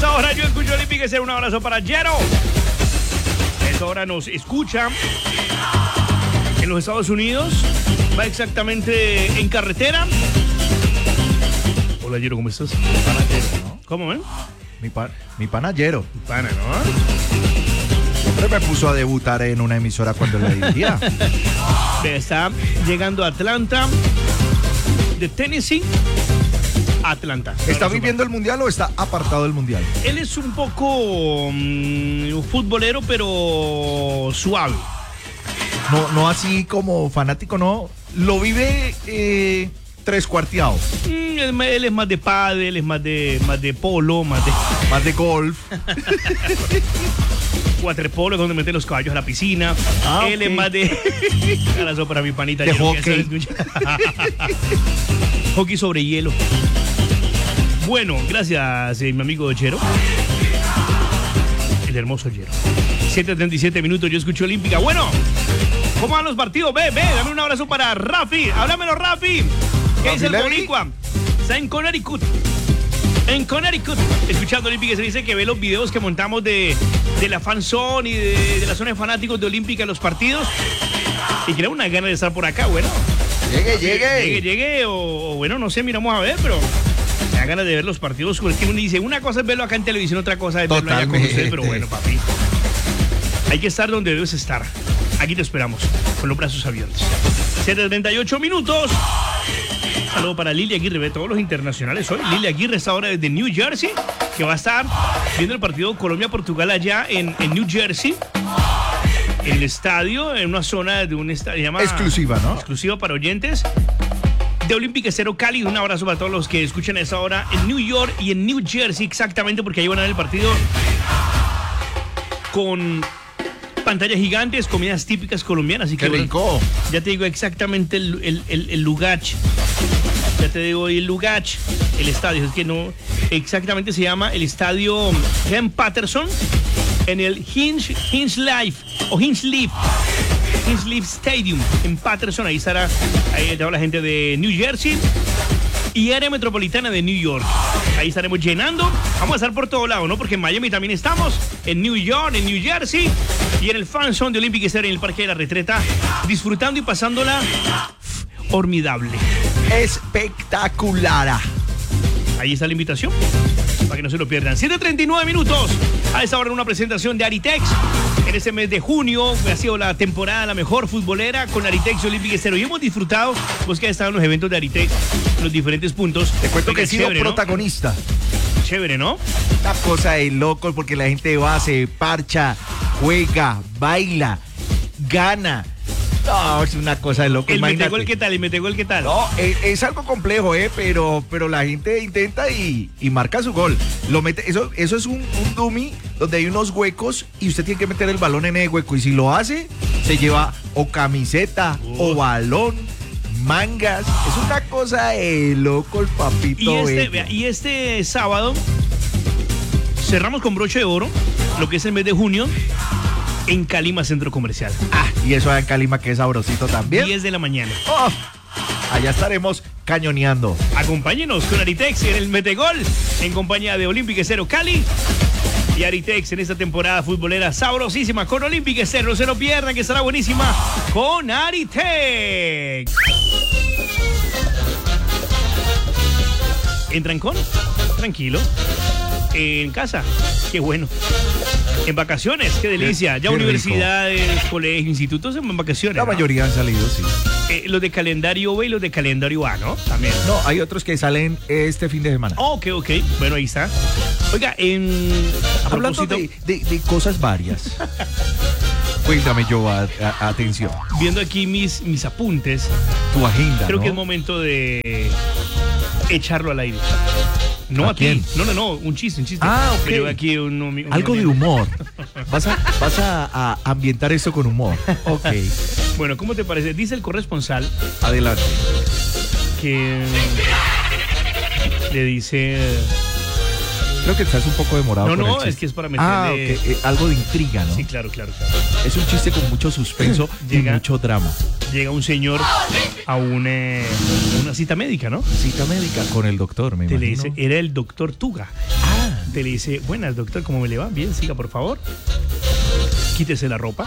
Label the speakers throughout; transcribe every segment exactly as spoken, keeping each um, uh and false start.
Speaker 1: esta hora yo escucho Olímpica. Un abrazo para Jero. A esta hora nos escucha en los Estados Unidos. Va exactamente en carretera. Hola, Jero, ¿cómo estás?
Speaker 2: Panallero, ¿no?
Speaker 1: ¿Cómo, eh?
Speaker 2: Mi, pa mi panallero.
Speaker 1: Mi pana, ¿no?
Speaker 2: Siempre me puso a debutar en una emisora cuando la dirigía.
Speaker 1: Está llegando a Atlanta, de Tennessee, Atlanta.
Speaker 2: ¿Está viviendo el mundial o está apartado del mundial?
Speaker 1: Él es un poco um, futbolero, pero suave.
Speaker 2: No, no así como fanático, no. Lo vive eh, tres cuarteados.
Speaker 1: Mm, él, él es más de pádel, él es más de, más de polo, más de...
Speaker 2: Más de golf.
Speaker 1: Waterpolo, donde meten los caballos a la piscina.
Speaker 2: Ah,
Speaker 1: él
Speaker 2: okay.
Speaker 1: es más de... Abrazo para mi panita.
Speaker 2: De
Speaker 1: Jero,
Speaker 2: hockey.
Speaker 1: Hockey sobre hielo. Bueno, gracias, eh, mi amigo Jero. El hermoso Jero. siete treinta y siete minutos, yo escucho Olímpica. Bueno, ¿cómo van los partidos? Ve, ve, dame un abrazo para Rafi. Háblamelo, Rafi. ¿Qué dice el boricua? Está en Connecticut. En Connecticut, escuchando Olímpica. Se dice que ve los videos que montamos de, de la fan zone y de, de la zona de fanáticos de Olímpica en los partidos. Y tiene una gana de estar por acá, bueno.
Speaker 2: Llegue, llegue.
Speaker 1: Llegue, llegue, o, o bueno, no sé, miramos a ver, pero me da ganas de ver los partidos. Uno dice, una cosa es verlo acá en televisión, otra cosa es verlo allá con usted, pero bueno, papi. Hay que estar donde debes estar. Aquí te esperamos, con los brazos abiertos. siete treinta y ocho minutos. Saludo para Lili Aguirre, ve todos los internacionales hoy. Lili Aguirre está ahora desde New Jersey, que va a estar viendo el partido Colombia-Portugal allá en, en New Jersey. En el estadio, en una zona de un estadio llama,
Speaker 2: exclusiva, ¿no?
Speaker 1: Exclusiva para oyentes de Olímpica Estéreo Cali. Un abrazo para todos los que escuchan a esta hora en New York y en New Jersey, exactamente, porque ahí van a ver el partido con pantallas gigantes, comidas típicas colombianas. Así
Speaker 2: ¡Qué
Speaker 1: que
Speaker 2: rico!
Speaker 1: Ya te digo exactamente el, el, el, el lugar. Ya te digo el lugar, el estadio. Es que no, exactamente se llama el estadio Ken Patterson en el Hinge, Hinge Life o Hinge Leaf. Hinge Leaf Stadium en Patterson. Ahí estará ahí está la gente de New Jersey y área metropolitana de New York. Ahí estaremos llenando. Vamos a estar por todo lado, ¿no? Porque en Miami también estamos, en New York, en New Jersey y en el Fan Zone de Olympic Stadium en el Parque de la Retreta, disfrutando y pasándola formidable.
Speaker 2: Espectacular.
Speaker 1: Ahí está la invitación, para que no se lo pierdan. siete treinta y nueve minutos. A esta hora una presentación de Aritex. En este mes de junio ha sido la temporada la mejor futbolera con Aritex y Olímpica Estéreo. Y hemos disfrutado, vos que has estado en los eventos de Aritex, en los diferentes puntos.
Speaker 2: Te cuento
Speaker 1: Oiga,
Speaker 2: que he sido
Speaker 1: chévere,
Speaker 2: protagonista.
Speaker 1: ¿no? Chévere, ¿no?
Speaker 2: Una cosa de loco, porque la gente va, se parcha, juega, baila, gana. No, es una cosa de loco.
Speaker 1: El
Speaker 2: imagínate.
Speaker 1: metegol, ¿qué tal? El metegol, ¿qué tal?
Speaker 2: No, es, es algo complejo, ¿eh? Pero, pero la gente intenta y, y marca su gol. Lo mete, eso, eso es un, un dummy donde hay unos huecos y usted tiene que meter el balón en el hueco. Y si lo hace, se lleva o camiseta uh. o balón, mangas. Es una cosa de loco el papito.
Speaker 1: Y este, vea, y este sábado cerramos con broche de oro lo que es el mes de junio en Calima Centro Comercial.
Speaker 2: Ah, y eso en Calima que es sabrosito también.
Speaker 1: diez de la mañana.
Speaker 2: Oh, allá estaremos cañoneando.
Speaker 1: Acompáñenos con Aritex en el Metegol, en compañía de Olímpica Estéreo Cali y Aritex en esta temporada futbolera sabrosísima con Olímpica Estéreo. No se lo pierdan, que estará buenísima con Aritex. ¿En trancón? Tranquilo. En casa, qué bueno. En vacaciones, qué delicia. Ya
Speaker 2: qué
Speaker 1: universidades, rico. Colegios, institutos en vacaciones.
Speaker 2: La
Speaker 1: ¿no?
Speaker 2: mayoría han salido, sí.
Speaker 1: Eh, los de calendario B y los de calendario A, ¿no? También.
Speaker 2: No, hay otros que salen este fin de semana.
Speaker 1: Oh, ok, ok. Bueno, ahí está. Oiga, en... a
Speaker 2: Hablando
Speaker 1: propósito,
Speaker 2: de, de, de cosas varias. Cuéntame, yo, a, a, atención.
Speaker 1: Viendo aquí mis, mis apuntes,
Speaker 2: tu agenda,
Speaker 1: creo
Speaker 2: ¿no?
Speaker 1: que es momento de echarlo al aire. No
Speaker 2: ¿A
Speaker 1: aquí.
Speaker 2: quién?
Speaker 1: No, no, no, un chiste, un chiste.
Speaker 2: Ah, ok.
Speaker 1: Pero aquí un, un, un,
Speaker 2: Algo
Speaker 1: un,
Speaker 2: de humor. Vas a, vas a, a ambientar esto con humor. Ok.
Speaker 1: Bueno, ¿cómo te parece? Dice el corresponsal
Speaker 2: Adelante.
Speaker 1: que le dice...
Speaker 2: Creo que estás un poco demorado.
Speaker 1: No,
Speaker 2: con
Speaker 1: no,
Speaker 2: el chiste.
Speaker 1: es que es para meterle...
Speaker 2: Ah, ok. Eh, algo de intriga, ¿no?
Speaker 1: Sí, claro, claro, claro.
Speaker 2: Es un chiste con mucho suspenso y
Speaker 1: Llega-
Speaker 2: mucho drama.
Speaker 1: Llega un señor a una, una cita médica, ¿no?
Speaker 2: Cita médica con el doctor, me
Speaker 1: Te le
Speaker 2: imagino.
Speaker 1: dice, era el doctor Tuga.
Speaker 2: Ah,
Speaker 1: Te le dice, buenas, doctor, ¿cómo me le va? Bien, siga, por favor. Quítese la ropa.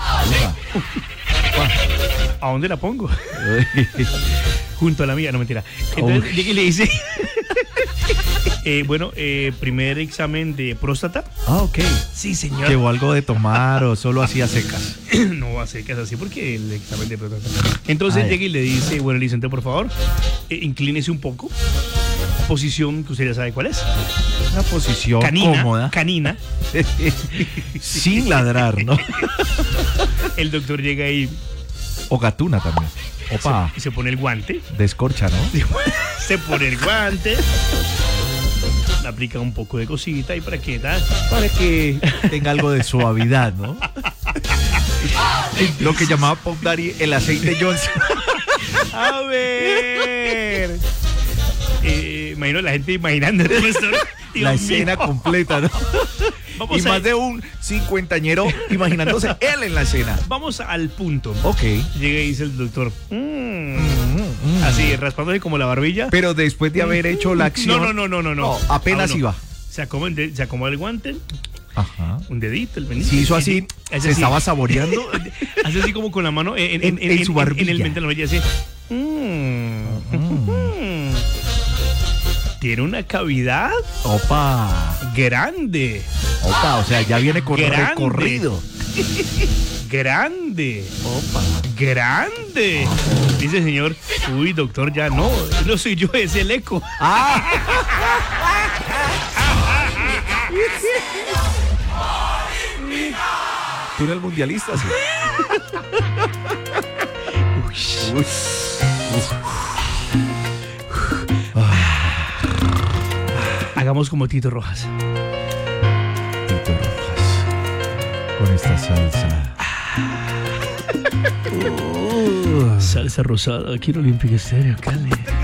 Speaker 1: ¿A dónde la pongo? Junto a la mía, no, mentira. Entonces llega y le dice, eh, bueno, eh, primer examen de próstata.
Speaker 2: Ah, ok.
Speaker 1: Sí, señor.
Speaker 2: ¿Llevó algo de tomar o solo hacía secas?
Speaker 1: No a secas así porque el examen de próstata. Entonces
Speaker 2: Ay.
Speaker 1: llega y le dice, bueno, licenciado, por favor, eh, inclínese un poco. Posición que usted ya sabe cuál es.
Speaker 2: Una posición
Speaker 1: Canina,
Speaker 2: cómoda.
Speaker 1: canina.
Speaker 2: Sin ladrar, ¿no?
Speaker 1: El doctor llega y
Speaker 2: O gatuna también. Opa,
Speaker 1: se, se pone el guante.
Speaker 2: descorcha, ¿no?
Speaker 1: Se pone el guante. Le aplica un poco de cosita y para qué tal.
Speaker 2: Para que tenga algo de suavidad, ¿no? Lo que llamaba Pop Daddy el aceite Johnson.
Speaker 1: A ver. Eh, imagino la gente imaginando el restaurante.
Speaker 2: La
Speaker 1: Dios
Speaker 2: escena
Speaker 1: mío.
Speaker 2: completa, ¿no?
Speaker 1: Vamos
Speaker 2: Y
Speaker 1: a-
Speaker 2: más de un cincuentañero imaginándose él en la escena.
Speaker 1: Vamos al punto.
Speaker 2: Ok.
Speaker 1: Llega y dice el doctor. "Mm".
Speaker 2: Mm, mm.
Speaker 1: Así, raspándose como la barbilla.
Speaker 2: Pero después de haber hecho la acción.
Speaker 1: No, no, no, no, no.
Speaker 2: No, apenas
Speaker 1: Ah, bueno.
Speaker 2: iba.
Speaker 1: Se acomoda, el de- se acomoda el guante,
Speaker 2: Ajá.
Speaker 1: un dedito, el meñique.
Speaker 2: Si hizo así,
Speaker 1: Hace
Speaker 2: se
Speaker 1: así.
Speaker 2: estaba saboreando.
Speaker 1: Hace así como con la mano en,
Speaker 2: En- en su barbilla.
Speaker 1: En el mente de la barbilla, así. Mm.
Speaker 2: Mm.
Speaker 1: Tiene una cavidad
Speaker 2: Opa.
Speaker 1: grande.
Speaker 2: Opa, o sea, ya viene con
Speaker 1: Grande.
Speaker 2: recorrido.
Speaker 1: Grande.
Speaker 2: Opa.
Speaker 1: Grande. Dice el señor, uy, doctor, ya no. No soy yo, es el eco.
Speaker 2: Ah. Tú eres el mundialista, sí.
Speaker 1: Uy.
Speaker 2: Uy.
Speaker 1: Hagamos como Tito Rojas.
Speaker 2: Tito Rojas. Con esta salsa.
Speaker 1: Salsa rosada, quiero Olímpica Estéreo, Cali.